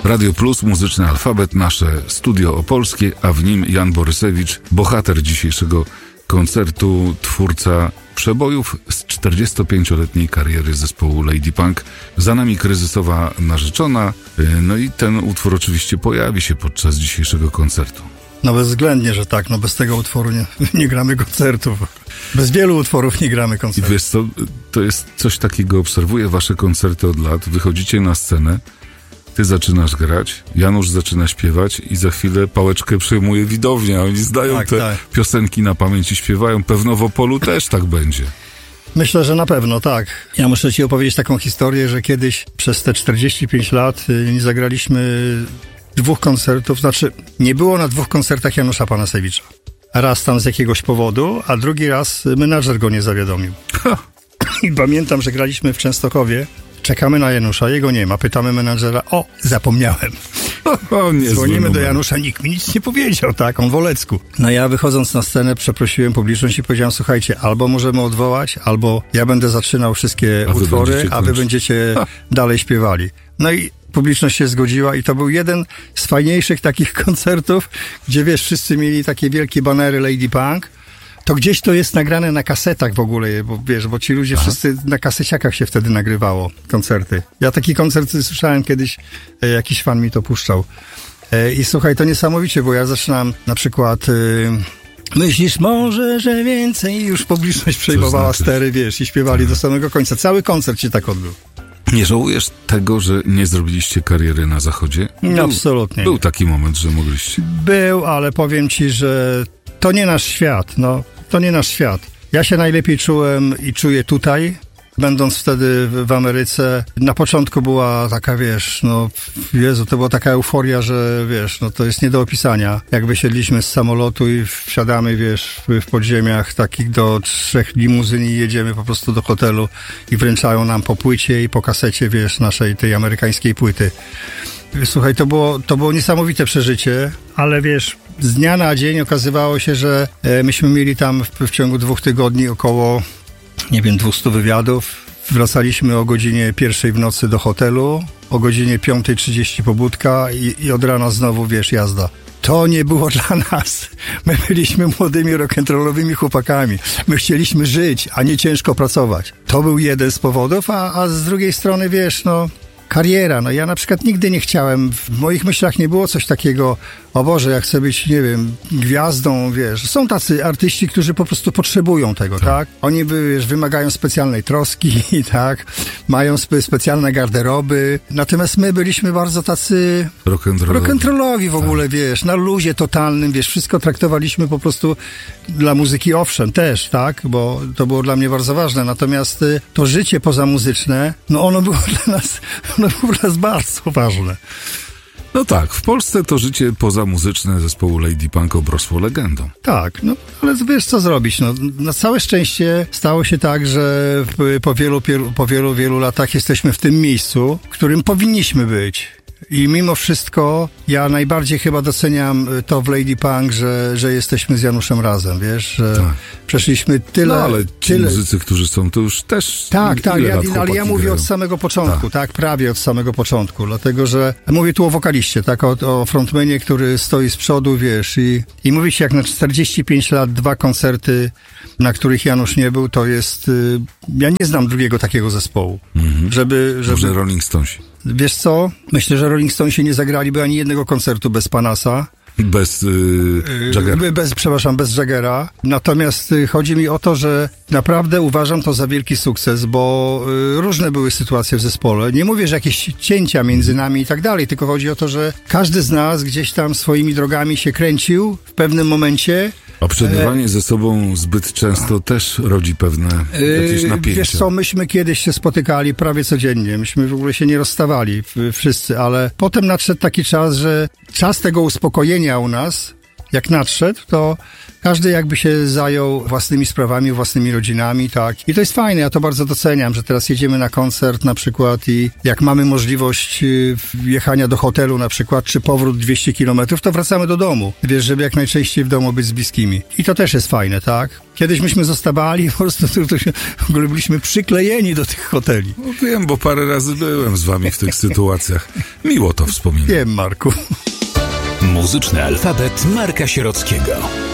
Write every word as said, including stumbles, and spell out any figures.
Radio Plus, Muzyczny Alfabet, nasze studio opolskie, a w nim Jan Borysewicz, bohater dzisiejszego koncertu, twórca przebojów z czterdziestopięcioletniej kariery zespołu Lady Punk. Za nami Kryzysowa narzeczona, no i ten utwór oczywiście pojawi się podczas dzisiejszego koncertu. No bezwzględnie, że tak, no bez tego utworu nie, nie gramy koncertów. Bez wielu utworów nie gramy koncertów. I wiesz co, to jest coś takiego, obserwuję wasze koncerty od lat, wychodzicie na scenę, ty zaczynasz grać, Janusz zaczyna śpiewać i za chwilę pałeczkę przejmuje widownia. Oni zdają tak, te tak. piosenki na pamięć i śpiewają. Pewno w Opolu też tak będzie. Myślę, że na pewno, tak. Ja muszę ci opowiedzieć taką historię, że kiedyś przez te czterdzieści pięć lat nie zagraliśmy dwóch koncertów, znaczy nie było na dwóch koncertach Janusza Panasewicza. Raz tam z jakiegoś powodu, a drugi raz menadżer go nie zawiadomił. Ha. I pamiętam, że graliśmy w Częstochowie, czekamy na Janusza, jego nie ma, pytamy menadżera, o, zapomniałem. O, nie Dzwonimy do Janusza, nikt mi nic nie powiedział, tak, on w Olecku. No ja wychodząc na scenę przeprosiłem publiczność i powiedziałem, słuchajcie, albo możemy odwołać, albo ja będę zaczynał wszystkie a utwory, a wy będziecie ha. dalej śpiewali. No i publiczność się zgodziła i to był jeden z fajniejszych takich koncertów, gdzie wiesz, wszyscy mieli takie wielkie banery Lady Punk. To gdzieś to jest nagrane na kasetach w ogóle, bo wiesz, bo ci ludzie Aha. wszyscy na kaseciakach się wtedy nagrywało koncerty. Ja taki koncert słyszałem kiedyś, e, jakiś fan mi to puszczał. E, I słuchaj, to niesamowicie, bo ja zaczynam na przykład e, myślisz może, że więcej i już publiczność przejmowała znaczy? stery, wiesz, i śpiewali do samego końca. Cały koncert się tak odbył. Nie żałujesz tego, że nie zrobiliście kariery na zachodzie? Był, Absolutnie. Był taki moment, że mogliście. Był, ale powiem ci, że to nie nasz świat, no. To nie nasz świat. Ja się najlepiej czułem i czuję tutaj, będąc wtedy w Ameryce. Na początku była taka, wiesz, no, Jezu, to była taka euforia, że, wiesz, no to jest nie do opisania. Jak wysiedliśmy z samolotu i wsiadamy, wiesz, w podziemiach takich do trzech limuzyn i jedziemy po prostu do hotelu i wręczają nam po płycie i po kasecie, wiesz, naszej tej amerykańskiej płyty. Słuchaj, to było, to było niesamowite przeżycie, ale wiesz, z dnia na dzień okazywało się, że e, myśmy mieli tam w, w ciągu dwóch tygodni około, nie wiem, dwieście wywiadów. Wracaliśmy o godzinie pierwszej w nocy do hotelu, o godzinie piąta trzydzieści pobudka i, i od rana znowu, wiesz, jazda. To nie było dla nas. My byliśmy młodymi rock'n'rollowymi chłopakami. My chcieliśmy żyć, a nie ciężko pracować. To był jeden z powodów, a, a z drugiej strony, wiesz, no... Kariera, no ja na przykład nigdy nie chciałem, w moich myślach nie było coś takiego, o Boże, ja chcę być, nie wiem, gwiazdą, wiesz. Są tacy artyści, którzy po prostu potrzebują tego, tak? tak? Oni, wiesz, wymagają specjalnej troski, tak? Mają spe- specjalne garderoby. Natomiast my byliśmy bardzo tacy rock'n'rollowi w ogóle, tak. Wiesz, na luzie totalnym, wiesz, wszystko traktowaliśmy po prostu dla muzyki, owszem, też, tak? Bo to było dla mnie bardzo ważne. Natomiast to życie pozamuzyczne, no ono było dla nas... No było dla nas bardzo ważne. No tak, w Polsce to życie pozamuzyczne zespołu Lady Punk obrosło legendą. Tak, no ale wiesz co zrobić, no na całe szczęście stało się tak, że po wielu, po wielu, wielu latach jesteśmy w tym miejscu, w którym powinniśmy być. I mimo wszystko ja najbardziej chyba doceniam to w Lady Punk, że, że jesteśmy z Januszem razem, wiesz, że tak. Przeszliśmy tyle... No ale ci tyle... muzycy, którzy są, to już też... Tak, tak, ja, ale ja mówię grają. od samego początku, tak. tak, prawie od samego początku, dlatego, że mówię tu o wokaliście, tak, o, o frontmanie, który stoi z przodu, wiesz, i, i mówi się, jak na czterdzieści pięć lat, dwa koncerty, na których Janusz nie był, to jest... Y, ja nie znam drugiego takiego zespołu, mhm. żeby... żeby... Może Rolling Stonesi. Wiesz co? Myślę, że Rolling Stonesi nie zagraliby ani jednego koncertu bez Panasa. Bez yy, Jaggera. Bez, przepraszam, bez Jaggera. Natomiast y, chodzi mi o to, że naprawdę uważam to za wielki sukces, bo y, różne były sytuacje w zespole. Nie mówię, że jakieś cięcia między nami i tak dalej, tylko chodzi o to, że każdy z nas gdzieś tam swoimi drogami się kręcił w pewnym momencie. A przebywanie e... ze sobą zbyt często też rodzi pewne jakieś napięcia. Wiesz co, myśmy kiedyś się spotykali prawie codziennie. Myśmy w ogóle się nie rozstawali wszyscy, ale potem nadszedł taki czas, że czas tego uspokojenia u nas jak nadszedł, to każdy jakby się zajął własnymi sprawami, własnymi rodzinami, tak. I to jest fajne, ja to bardzo doceniam, że teraz jedziemy na koncert na przykład i jak mamy możliwość jechania do hotelu na przykład, czy powrót dwieście kilometrów, to wracamy do domu. Wiesz, żeby jak najczęściej w domu być z bliskimi. I to też jest fajne, tak. Kiedyś myśmy zostawali, po prostu to, to się, w ogóle byliśmy przyklejeni do tych hoteli. No wiem, bo parę razy byłem z wami w tych sytuacjach. Miło to wspominam. Wiem, Marku. Muzyczny alfabet Marka Sierockiego.